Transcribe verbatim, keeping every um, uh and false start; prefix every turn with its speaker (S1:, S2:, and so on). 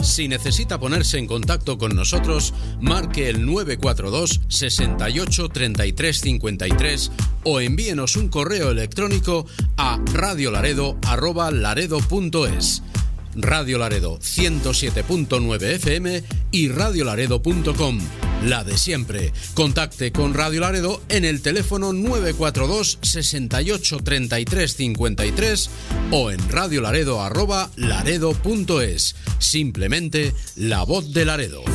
S1: Si necesita ponerse en contacto con nosotros, marque el nueve cuatro dos, sesenta y ocho, treinta y tres cincuenta y tres o envíenos un correo electrónico a radiolaredo arroba laredo punto es. Radio Laredo ciento siete punto nueve F M y radiolaredo punto com. La de siempre. Contacte con Radio Laredo en el teléfono nueve cuatro dos, sesenta y ocho, treinta y tres cincuenta y tres o en radiolaredo arroba laredo punto es. Simplemente la voz de Laredo.